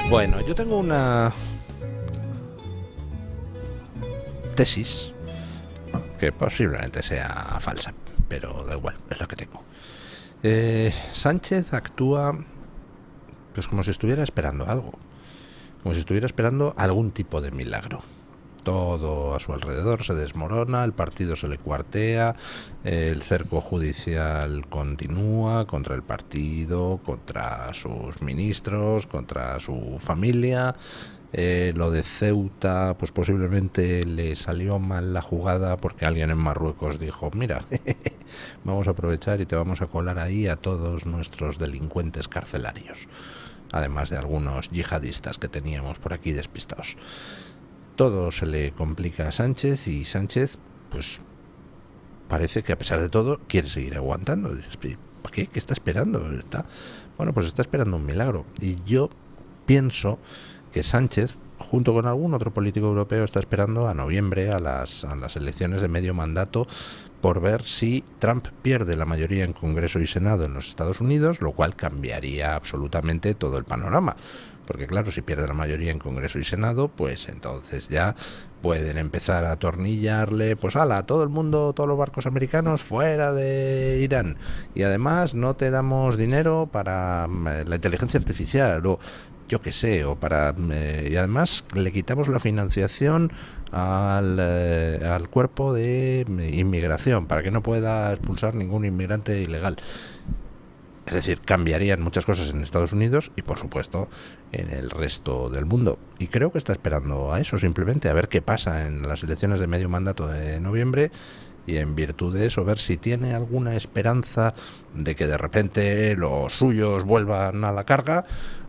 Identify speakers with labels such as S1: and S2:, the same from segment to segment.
S1: Bueno, yo tengo una tesis que posiblemente sea falsa, pero da igual, es la que tengo. Sánchez actúa pues como si estuviera esperando algo, como si estuviera esperando algún tipo de milagro. Todo a su alrededor se desmorona, el partido se le cuartea, el cerco judicial continúa contra el partido, contra sus ministros, contra su familia. Lo de Ceuta, pues posiblemente le salió mal la jugada porque alguien en Marruecos dijo, mira, vamos a aprovechar y te vamos a colar ahí a todos nuestros delincuentes carcelarios, además de algunos yihadistas que teníamos por aquí despistados. Todo se le complica a Sánchez y Sánchez, pues parece que a pesar de todo quiere seguir aguantando. Dices, ¿para qué? ¿Qué está esperando? Bueno, pues está esperando un milagro. Y yo pienso que Sánchez, junto con algún otro político europeo, está esperando a noviembre, a las elecciones de medio mandato, por ver si Trump pierde la mayoría en Congreso y Senado en los Estados Unidos, lo cual cambiaría absolutamente todo el panorama. Porque claro, si pierde la mayoría en Congreso y Senado, pues entonces ya pueden empezar a atornillarle, pues ala, todo el mundo, todos los barcos americanos fuera de Irán. Y además no te damos dinero para la inteligencia artificial o yo qué sé, o para y además le quitamos la financiación al cuerpo de inmigración para que no pueda expulsar ningún inmigrante ilegal. Es decir, cambiarían muchas cosas en Estados Unidos y, por supuesto, en el resto del mundo. Y creo que está esperando a eso, simplemente, a ver qué pasa en las elecciones de medio mandato de noviembre y, en virtud de eso, ver si tiene alguna esperanza de que de repente los suyos vuelvan a la carga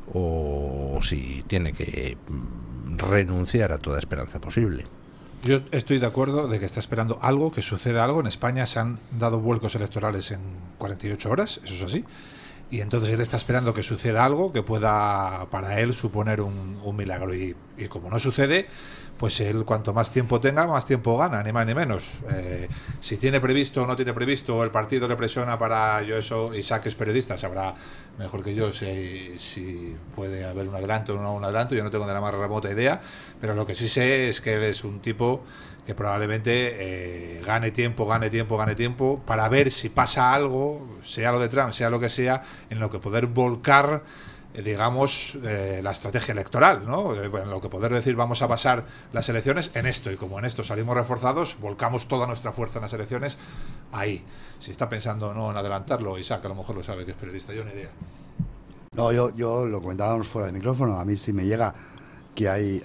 S1: o si tiene que renunciar a toda esperanza posible.
S2: Yo estoy de acuerdo de que está esperando algo, que suceda algo. En España se han dado vuelcos electorales en 48 horas, eso es así. Y entonces él está esperando que suceda algo que pueda para él suponer un milagro. Y como no sucede, pues él cuanto más tiempo tenga, más tiempo gana, ni más ni menos. Si tiene previsto o no tiene previsto, el partido le presiona para yo eso, Isaac es periodista, sabrá mejor que yo si puede haber un adelanto o no un adelanto, yo no tengo ni la más remota idea, pero lo que sí sé es que él es un tipo que probablemente gane tiempo para ver si pasa algo, sea lo de Trump, sea lo que sea, en lo que poder volcar digamos, la estrategia electoral, ¿no? En lo que poder decir vamos a basar las elecciones en esto, y como en esto salimos reforzados, volcamos toda nuestra fuerza en las elecciones ahí. Si está pensando no en adelantarlo, Isaac a lo mejor lo sabe, que es periodista, yo ni idea.
S3: No, yo lo comentábamos fuera de micrófono, a mí sí me llega que hay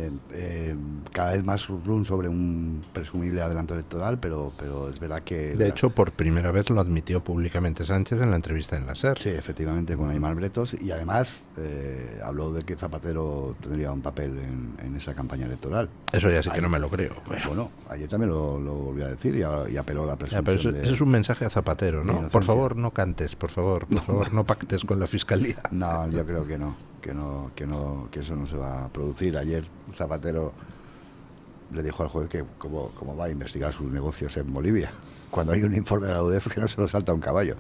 S3: cada vez más run sobre un presumible adelanto electoral, pero es verdad que...
S1: De hecho, por primera vez lo admitió públicamente Sánchez en la entrevista en la SER.
S3: Sí, efectivamente, con Aymar Bretos, y además habló de que Zapatero tendría un papel en esa campaña electoral.
S1: Eso ya sí que no me lo creo. Pues.
S3: Bueno, ayer también lo volvió a decir y apeló a la presunción.
S1: Pero ese es un mensaje a Zapatero, ¿no? Por favor, no cantes, por favor, no pactes con la Fiscalía.
S3: No, yo creo que no. Que eso no se va a producir. Ayer Zapatero le dijo al juez que cómo va a investigar sus negocios en Bolivia, cuando hay un informe de la UDEF que no se lo salta un caballo,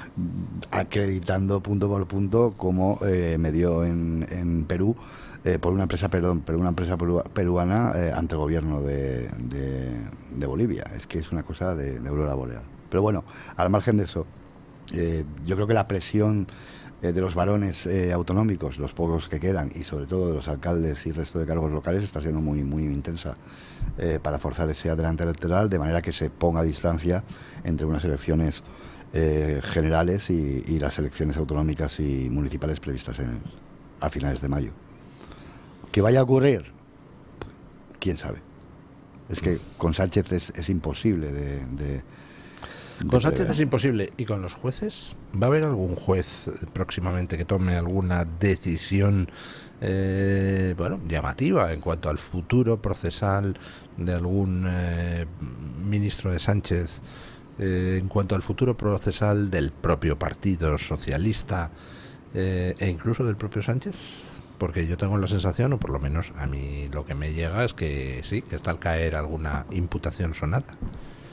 S3: acreditando punto por punto cómo medió en Perú por una empresa peruana ante el gobierno de Bolivia. Es que es una cosa de aurora boreal. Pero bueno, al margen de eso, yo creo que la presión de los varones autonómicos, los pocos que quedan, y sobre todo de los alcaldes y el resto de cargos locales, está siendo muy, muy intensa para forzar ese adelante electoral, de manera que se ponga a distancia entre unas elecciones generales y las elecciones autonómicas y municipales previstas a finales de mayo. ¿Qué vaya a ocurrir? ¿Quién sabe? Es que con Sánchez es imposible
S1: con Sánchez es imposible. ¿Y con los jueces? ¿Va a haber algún juez próximamente que tome alguna decisión llamativa en cuanto al futuro procesal de algún ministro de Sánchez, en cuanto al futuro procesal del propio Partido Socialista e incluso del propio Sánchez? Porque yo tengo la sensación, o por lo menos a mí lo que me llega es que sí, que está al caer alguna imputación sonada.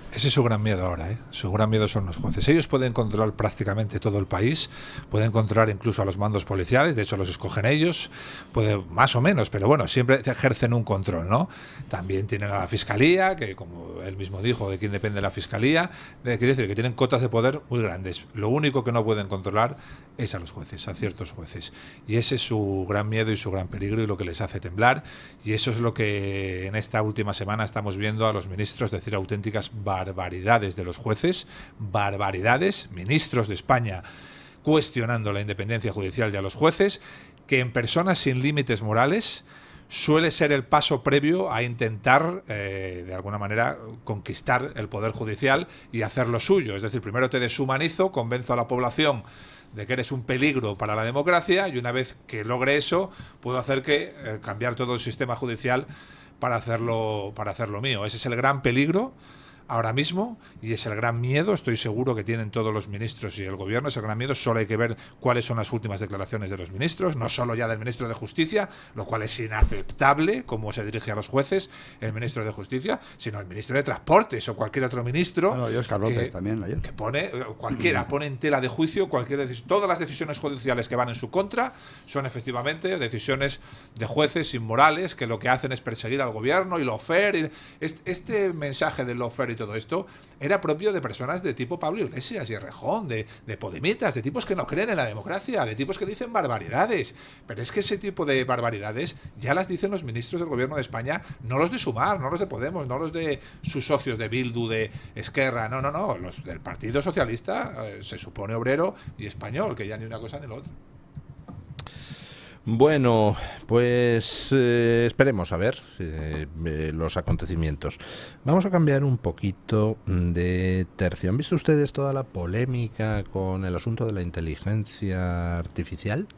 S2: Ese es su gran miedo ahora, ¿eh? Su gran miedo son los jueces. Ellos pueden controlar prácticamente todo el país, pueden controlar incluso a los mandos policiales, de hecho los escogen ellos, pueden más o menos, pero bueno, siempre ejercen un control, ¿no? También tienen a la Fiscalía, que como él mismo dijo, de quién depende la Fiscalía, quiere decir que tienen cotas de poder muy grandes. Lo único que no pueden controlar es a los jueces, a ciertos jueces. Y ese es su gran miedo y su gran peligro y lo que les hace temblar. Y eso es lo que en esta última semana estamos viendo a los ministros decir auténticas barbaridades de los jueces, barbaridades, ministros de España cuestionando la independencia judicial y a los jueces, que en personas sin límites morales suele ser el paso previo a intentar, de alguna manera, conquistar el poder judicial y hacerlo suyo. Es decir, primero te deshumanizo, convenzo a la población de que eres un peligro para la democracia y una vez que logre eso, puedo hacer que cambiar todo el sistema judicial para hacerlo mío. Ese es el gran peligro ahora mismo y es el gran miedo, estoy seguro que tienen todos los ministros y el gobierno, es el gran miedo. Solo hay que ver cuáles son las últimas declaraciones de los ministros, no solo ya del ministro de Justicia, lo cual es inaceptable cómo se dirige a los jueces el ministro de Justicia, sino el ministro de Transportes o cualquier otro ministro.
S3: Bueno, y Óscar López también ayer.
S2: Que pone en tela de juicio todas las decisiones judiciales que van en su contra son efectivamente decisiones de jueces inmorales que lo que hacen es perseguir al gobierno y lawfare. Este mensaje del lawfare y todo esto era propio de personas de tipo Pablo Iglesias y Errejón, de podemitas, de tipos que no creen en la democracia, de tipos que dicen barbaridades. Pero es que ese tipo de barbaridades ya las dicen los ministros del gobierno de España, no los de Sumar, no los de Podemos, no los de sus socios de Bildu, de Esquerra, no, los del Partido Socialista, se supone obrero y español, que ya ni una cosa ni lo otro.
S1: Bueno, pues esperemos a ver los acontecimientos. Vamos a cambiar un poquito de tercio. ¿Han visto ustedes toda la polémica con el asunto de la inteligencia artificial?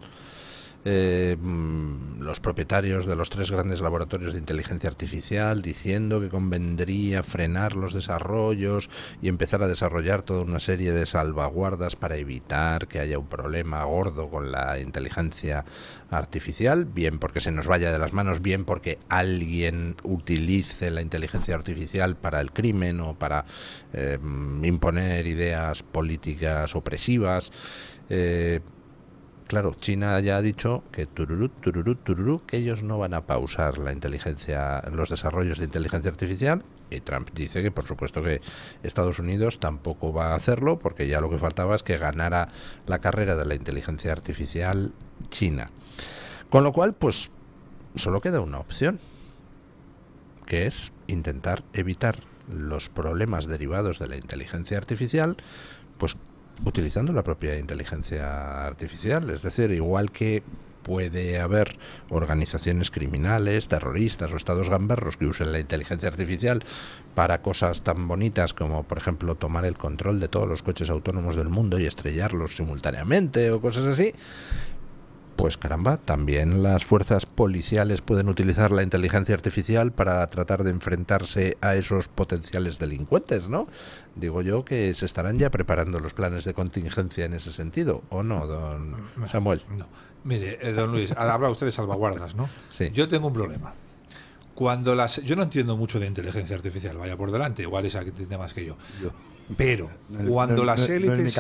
S1: Los propietarios de los 3 grandes laboratorios de inteligencia artificial diciendo que convendría frenar los desarrollos y empezar a desarrollar toda una serie de salvaguardas para evitar que haya un problema gordo con la inteligencia artificial, bien porque se nos vaya de las manos, bien porque alguien utilice la inteligencia artificial para el crimen o para imponer ideas políticas opresivas. Claro, China ya ha dicho que que ellos no van a pausar los desarrollos de inteligencia artificial, y Trump dice que por supuesto que Estados Unidos tampoco va a hacerlo, porque ya lo que faltaba es que ganara la carrera de la inteligencia artificial China. Con lo cual, pues solo queda una opción, que es intentar evitar los problemas derivados de la inteligencia artificial, pues utilizando la propia inteligencia artificial. Es decir, igual que puede haber organizaciones criminales, terroristas o estados gamberros que usen la inteligencia artificial para cosas tan bonitas como, por ejemplo, tomar el control de todos los coches autónomos del mundo y estrellarlos simultáneamente o cosas así, pues caramba, también las fuerzas policiales pueden utilizar la inteligencia artificial para tratar de enfrentarse a esos potenciales delincuentes, ¿no? Digo yo que se estarán ya preparando los planes de contingencia en ese sentido, ¿o no, don Samuel?
S2: No. Mire, don Luis, habla usted de salvaguardas, ¿no?
S1: Sí.
S2: Yo tengo un problema. Yo no entiendo mucho de inteligencia artificial, vaya por delante, igual esa que entiende más que yo. Pero cuando las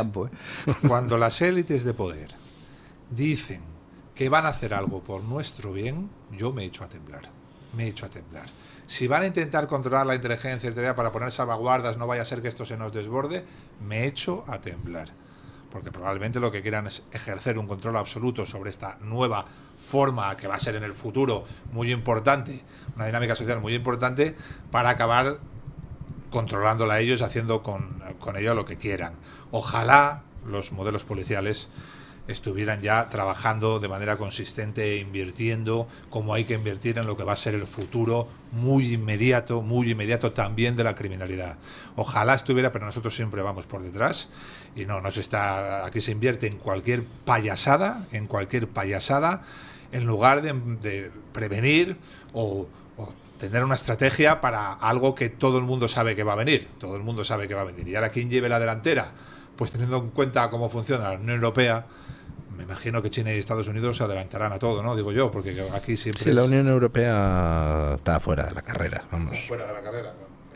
S2: élites de poder dicen que van a hacer algo por nuestro bien, yo me echo a temblar. Si van a intentar controlar la inteligencia artificial para poner salvaguardas, no vaya a ser que esto se nos desborde, me echo a temblar. Porque probablemente lo que quieran es ejercer un control absoluto sobre esta nueva forma que va a ser en el futuro muy importante, una dinámica social muy importante, para acabar controlándola a ellos, haciendo con ello lo que quieran. Ojalá los modelos policiales estuvieran ya trabajando de manera consistente e invirtiendo como hay que invertir en lo que va a ser el futuro muy inmediato también de la criminalidad. Ojalá estuviera, pero nosotros siempre vamos por detrás y aquí se invierte en cualquier payasada, en lugar de prevenir o tener una estrategia para algo que todo el mundo sabe que va a venir. Y ahora quien lleve la delantera, pues teniendo en cuenta cómo funciona la Unión Europea, me imagino que China y Estados Unidos se adelantarán a todo, ¿no? Digo yo, porque aquí siempre
S1: la Unión Europea está fuera de la carrera, vamos.
S2: Fuera de la carrera.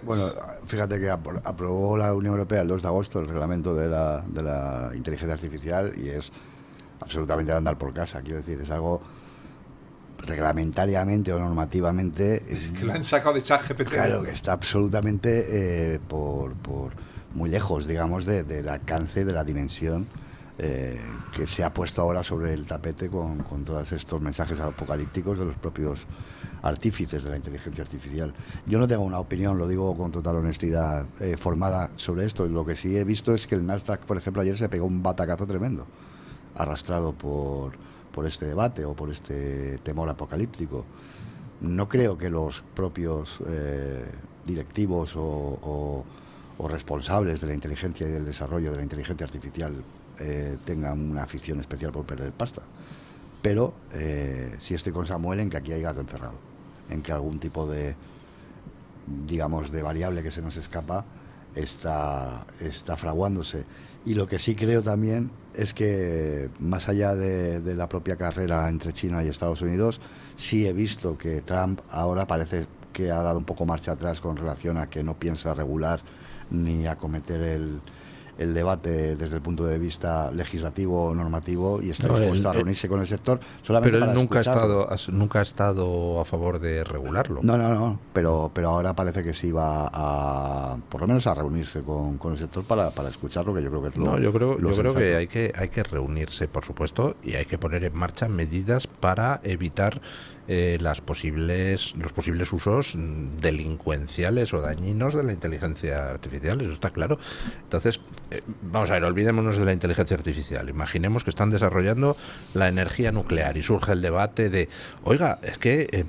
S3: Bueno, fíjate que aprobó la Unión Europea el 2 de agosto el reglamento de la inteligencia artificial y es absolutamente de andar por casa. Quiero decir, es algo reglamentariamente o normativamente.
S2: Es que lo han sacado de ChatGPT.
S3: Claro, que está absolutamente por muy lejos, digamos, del alcance, de la dimensión que se ha puesto ahora sobre el tapete con todos estos mensajes apocalípticos de los propios artífices de la inteligencia artificial. Yo no tengo una opinión, lo digo con total honestidad, formada sobre esto. Lo que sí he visto es que el Nasdaq, por ejemplo, ayer se pegó un batacazo tremendo, arrastrado por este debate o por este temor apocalíptico. No creo que los propios directivos o responsables de la inteligencia y del desarrollo de la inteligencia artificial tengan una afición especial por perder pasta. Pero sí estoy con Samuel en que aquí hay gato encerrado, en que algún tipo de, digamos, de variable que se nos escapa está fraguándose. Y lo que sí creo también es que, más allá de la propia carrera entre China y Estados Unidos, sí he visto que Trump ahora parece que ha dado un poco marcha atrás con relación a que no piensa regular ni acometer el debate desde el punto de vista legislativo o normativo y está dispuesto a reunirse con el sector solamente
S1: pero
S3: para
S1: él nunca ha
S3: escucharlo.
S1: estado a favor de regularlo.
S3: No, pero ahora parece que sí va a, por lo menos a reunirse con el sector para escucharlo, que yo creo que es lo
S1: Yo creo
S3: sensato.
S1: que hay que reunirse, por supuesto, y hay que poner en marcha medidas para evitar los posibles usos delincuenciales o dañinos de la inteligencia artificial, eso está claro. Entonces, vamos a ver, olvidémonos de la inteligencia artificial. Imaginemos que están desarrollando la energía nuclear y surge el debate de, oiga, es que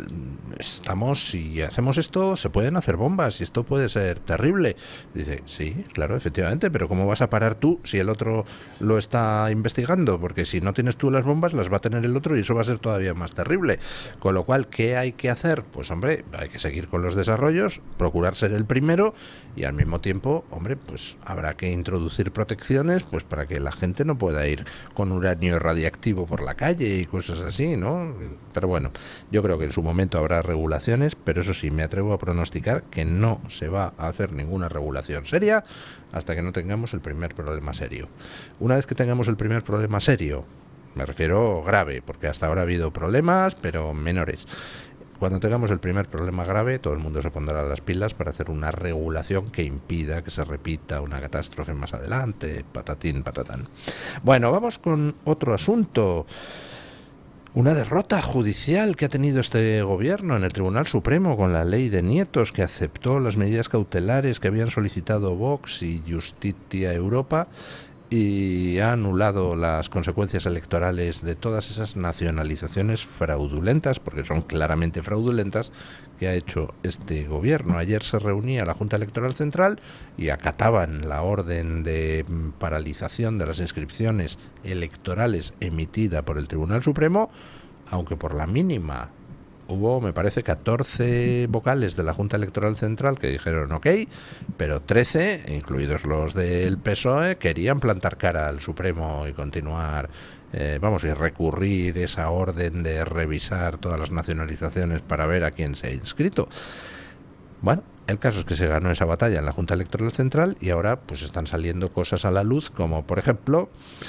S1: si hacemos esto, se pueden hacer bombas y esto puede ser terrible. Dice, sí, claro, efectivamente, pero ¿cómo vas a parar tú si el otro lo está investigando? Porque si no tienes tú las bombas, las va a tener el otro y eso va a ser todavía más terrible. Con lo cual, ¿qué hay que hacer? Pues hombre, hay que seguir con los desarrollos, procurar ser el primero y al mismo tiempo, hombre, pues habrá que introducir protecciones pues para que la gente no pueda ir con uranio radiactivo por la calle y cosas así, ¿no? Pero bueno, yo creo que en su momento habrá regulaciones, pero eso sí, me atrevo a pronosticar que no se va a hacer ninguna regulación seria hasta que no tengamos el primer problema serio. Una vez que tengamos el primer problema serio, me refiero grave, porque hasta ahora ha habido problemas, pero menores. Cuando tengamos el primer problema grave, todo el mundo se pondrá las pilas para hacer una regulación que impida que se repita una catástrofe más adelante, patatín, patatán. Bueno, vamos con otro asunto. Una derrota judicial que ha tenido este gobierno en el Tribunal Supremo con la ley de nietos, que aceptó las medidas cautelares que habían solicitado Vox y Justitia Europa y ha anulado las consecuencias electorales de todas esas nacionalizaciones fraudulentas, porque son claramente fraudulentas, que ha hecho este gobierno. Ayer se reunía la Junta Electoral Central y acataban la orden de paralización de las inscripciones electorales emitida por el Tribunal Supremo, aunque por la mínima. Hubo, me parece, 14 vocales de la Junta Electoral Central que dijeron ok, pero 13, incluidos los del PSOE, querían plantar cara al Supremo y continuar, y recurrir esa orden de revisar todas las nacionalizaciones para ver a quién se ha inscrito. Bueno, el caso es que se ganó esa batalla en la Junta Electoral Central y ahora pues están saliendo cosas a la luz, como por ejemplo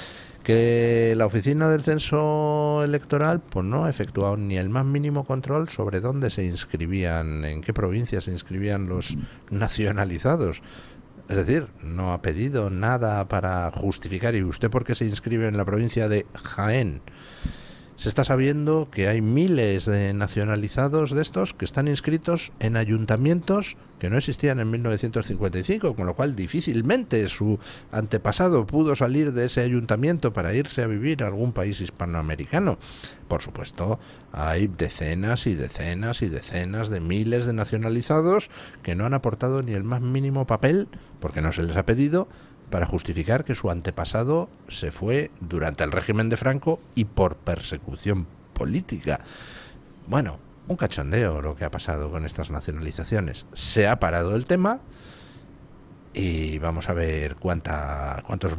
S1: que la oficina del censo electoral pues no ha efectuado ni el más mínimo control sobre dónde se inscribían, en qué provincias se inscribían los nacionalizados. Es decir, no ha pedido nada para justificar. ¿Y usted por qué se inscribe en la provincia de Jaén? Se está sabiendo que hay miles de nacionalizados de estos que están inscritos en ayuntamientos que no existían en 1955, con lo cual difícilmente su antepasado pudo salir de ese ayuntamiento para irse a vivir a algún país hispanoamericano. Por supuesto, hay decenas y decenas y decenas de miles de nacionalizados que no han aportado ni el más mínimo papel, porque no se les ha pedido, para justificar que su antepasado se fue durante el régimen de Franco y por persecución política. Bueno, un cachondeo lo que ha pasado con estas nacionalizaciones. Se ha parado el tema y vamos a ver cuántos